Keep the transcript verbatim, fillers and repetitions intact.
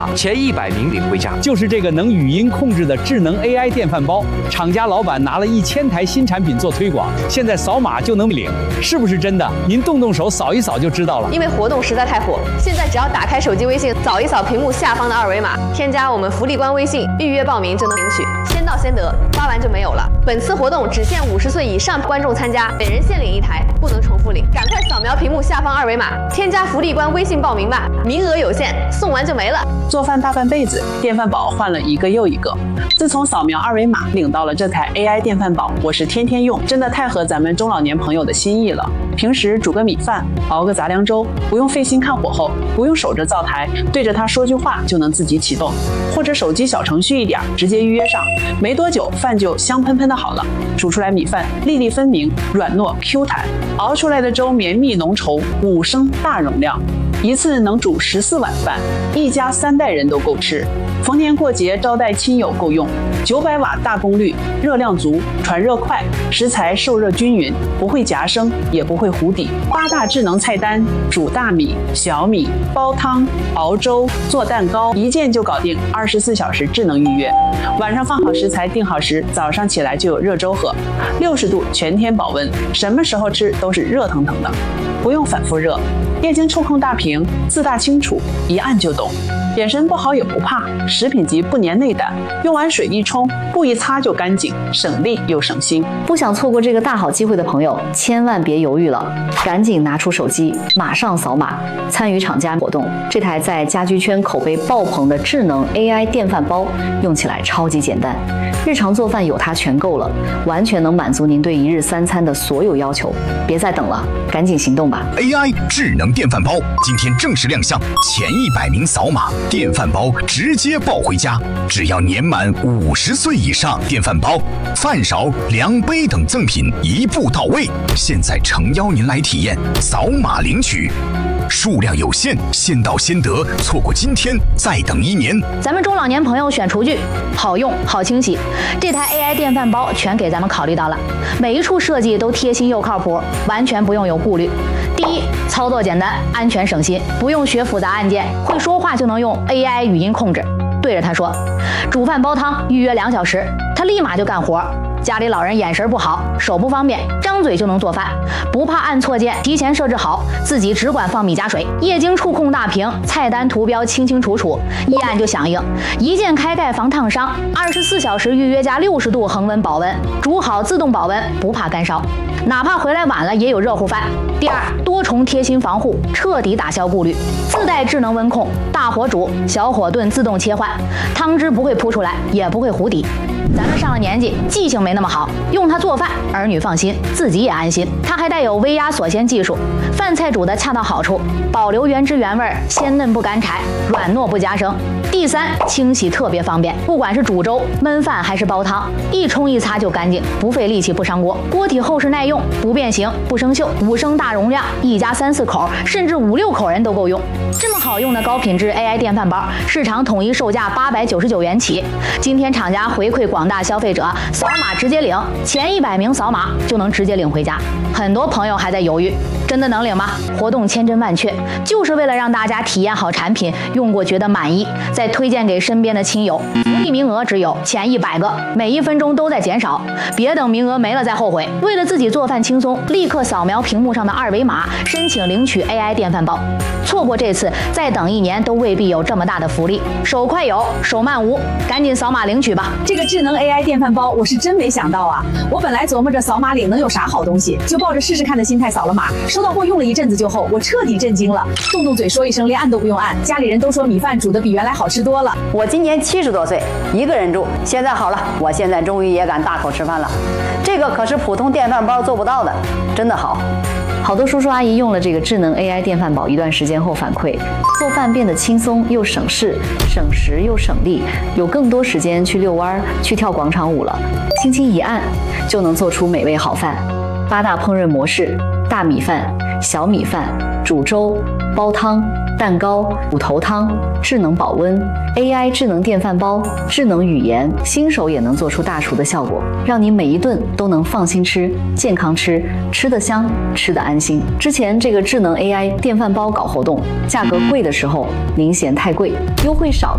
前一百名领回家。 就是这个能语音控制的智能 A I 电饭煲，厂家老板拿了一千台新产品做推广，现在扫码就能领，是不是真的？您动动手扫一扫就知道了。 因为活动实在太火，现在只要打开手机微信，扫一扫屏幕下方的二维码，添加我们福利官微信，预约报名就能领取，先到先得，发完就没有了。本次活动只限五十岁以上观众参加，每人限领一台，不能重复领。赶快扫描屏幕下方二维码，添加福利官微信报名吧，名额有限，送完就没了。 做饭大半辈子，电饭煲换了一个又一个。自从扫描二维码领到了这台 A I 电饭煲，我是天天用，真的太合咱们中老年朋友的心意了。平时煮个米饭，熬个杂粮粥，不用费心看火候，不用守着灶台，对着它说句话就能自己启动，或者手机小程序一点，直接预约上，没多久饭就香喷喷的好了。煮出来米饭粒粒分明，软糯 Q 弹，熬出来的粥绵密浓稠，五升大容量。一次能煮十四碗饭，一家三代人都够吃。逢年过节招待亲友够用。九百瓦大功率，热量足，传热快，食材受热均匀，不会夹生，也不会糊底。八大智能菜单：煮大米、小米、煲汤、熬粥、做蛋糕，一键就搞定，二十四小时智能预约。晚上放好食材，定好时，早上起来就有热粥喝。六十度全天保温，什么时候吃都是热腾腾的，不用反复热。液晶触控大屏，字大清楚，一按就懂。眼神不好也不怕，食品级不粘内胆，用完水一冲，布一擦就干净，省力又省心。 不想错过这个大好机会的朋友，千万别犹豫了，赶紧拿出手机，马上扫码参与厂家活动。这台在家居圈口碑爆棚的智能 A I 电饭煲，用起来超级简单，日常做饭有它全够了，完全能满足您对一日三餐的所有要求。别再等了，赶紧行动吧 ！A I 智能电饭煲今天正式亮相，前一百名扫码，电饭煲直接抱回家。只要年满五十岁以上，电饭煲、饭勺、量杯等赠品一步到位。现在诚邀您来体验，扫码领取。数量有限，先到先得，错过今天再等一年。 咱们中老年朋友选厨具，好用好清洗，这台 A I 电饭煲全给咱们考虑到了，每一处设计都贴心又靠谱，完全不用有顾虑。第一，操作简单，安全省心，不用学复杂按键，会说话就能用 A I 语音控制，对着它说，煮饭煲汤预约两小时，它立马就干活。家里老人眼神不好，手不方便，张嘴就能做饭，不怕按错键，提前设置好，自己只管放米加水，液晶触控大屏，菜单图标清清楚楚，一按就响应，一键开盖防烫伤，二十四小时预约加六十度恒温保温，煮好自动保温，不怕干烧，哪怕回来晚了也有热乎饭。第二，多重贴心防护，彻底打消顾虑，自带智能温控，大火煮，小火炖自动切换，汤汁不会扑出来，也不会糊底。咱们上了年纪，记性没那么好，用它做饭，儿女放心，自己也安心。它还带有微压锁鲜技术，饭菜煮的恰到好处，保留原汁原味，鲜嫩不干柴，软糯不夹生。第三，清洗特别方便，不管是煮粥、焖饭还是煲汤，一冲一擦就干净，不费力气不伤锅。锅体厚实耐用，不变形不生锈，五升大容量，一家三四口甚至五六口人都够用。这么好用的高品质 A I 电饭煲，市场统一售价八百九十九元起。今天厂家回馈广大消费者，扫码直接领，前一百名扫码就能直接领回家。很多朋友还在犹豫，真的能领吗？活动千真万确，就是为了让大家体验好产品，用过觉得满意，再推荐给身边的亲友。福利名额只有前一百个，每一分钟都在减少，别等名额没了再后悔。为了自己做饭轻松，立刻扫描屏幕上的二维码，申请领取 A I 电饭煲。错过这次，再等一年都未必有这么大的福利。手快有，手慢无，赶紧扫码领取吧。 这个智能 A I 电饭煲，我是真没想到啊！我本来琢磨着扫码领能有啥好东西，就抱着试试看的心态扫了码。收到货用了一阵子就后，我彻底震惊了，动动嘴说一声，连按都不用按。家里人都说米饭煮的比原来好吃多了。 我今年七十多岁，一个人住，现在好了，我现在终于也敢大口吃饭了。这个可是普通电饭煲做不到的，真的好。 好多叔叔阿姨用了这个智能 A I 电饭煲一段时间后反馈，做饭变得轻松又省事，省时又省力，有更多时间去遛弯、去跳广场舞了。轻轻一按，就能做出美味好饭。八大烹饪模式：大米饭、小米饭、煮粥、煲汤、蛋糕、骨头汤，智能保温 A I 智能电饭煲，智能语言，新手也能做出大厨的效果，让你每一顿都能放心吃、健康吃，吃得香，吃得安心。之前这个智能 A I 电饭煲搞活动，价格贵的时候您嫌太贵，优惠少